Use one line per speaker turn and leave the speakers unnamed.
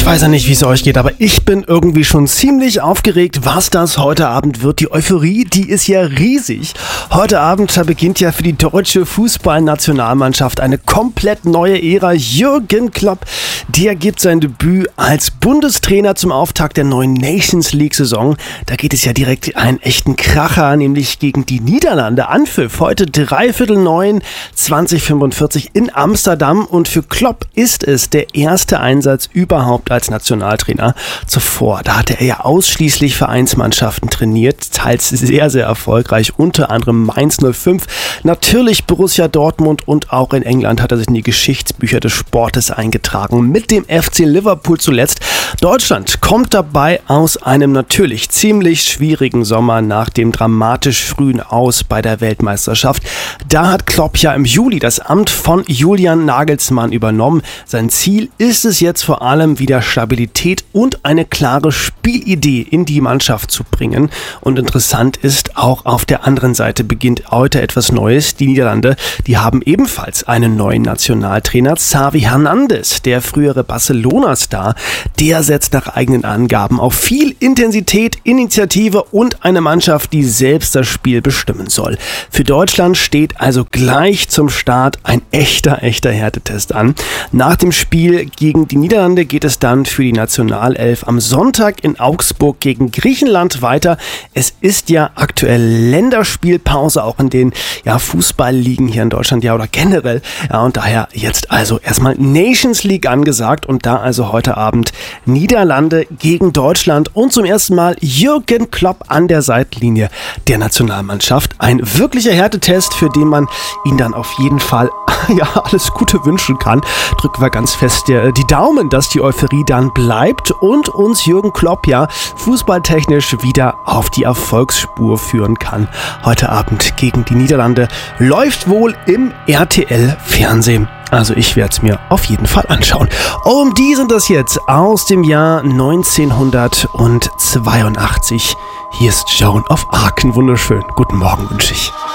Ich weiß ja nicht, wie es euch geht, aber ich bin irgendwie schon ziemlich aufgeregt, was das heute Abend wird. Die Euphorie, die ist ja riesig. Heute Abend, da beginnt ja für die deutsche Fußballnationalmannschaft eine komplett neue Ära. Jürgen Klopp, der gibt sein Debüt als Bundestrainer zum Auftakt der neuen Nations League-Saison. Da geht es ja direkt einen echten Kracher, nämlich gegen die Niederlande. Anpfiff heute 8:45, 2045 in Amsterdam. Und für Klopp ist es der erste Einsatz überhaupt als Nationaltrainer. Zuvor, da hatte er ja ausschließlich Vereinsmannschaften trainiert, teils sehr, sehr erfolgreich, unter anderem Mainz 05, natürlich Borussia Dortmund und auch in England hat er sich in die Geschichtsbücher des Sportes eingetragen, mit dem FC Liverpool zuletzt. Deutschland kommt dabei aus einem natürlich ziemlich schwierigen Sommer nach dem dramatisch frühen Aus bei der Weltmeisterschaft. Da hat Klopp ja im Juli das Amt von Julian Nagelsmann übernommen. Sein Ziel ist es jetzt vor allem wieder Stabilität und eine klare Spielidee in die Mannschaft zu bringen. Und interessant ist, auch auf der anderen Seite beginnt heute etwas Neues. Die Niederlande, die haben ebenfalls einen neuen Nationaltrainer. Xavi Hernandez, der frühere Barcelona-Star, der setzt nach eigenen Angaben auf viel Intensität, Initiative und eine Mannschaft, die selbst das Spiel bestimmen soll. Für Deutschland steht also gleich zum Start ein echter Härtetest an. Nach dem Spiel gegen die Niederlande geht es dann für die Nationalelf am Sonntag in Augsburg gegen Griechenland weiter. Es ist ja aktuell Länderspielpause, auch in den Fußballligen hier in Deutschland, oder generell. Ja, und daher jetzt also erstmal Nations League angesagt und da also heute Abend Niederlande gegen Deutschland und zum ersten Mal Jürgen Klopp an der Seitenlinie der Nationalmannschaft. Ein wirklicher Härtetest, für den man ihn dann auf jeden Fall alles Gute wünschen kann. Drücken wir ganz fest die Daumen, dass die Euphorie dann bleibt und uns Jürgen Klopp fußballtechnisch wieder auf die Erfolgsspur führen kann. Heute Abend gegen die Niederlande läuft wohl im RTL-Fernsehen. Also ich werde es mir auf jeden Fall anschauen. Und die sind das jetzt aus dem Jahr 1982. Hier ist Joan of Arc. Wunderschön. Guten Morgen wünsche ich.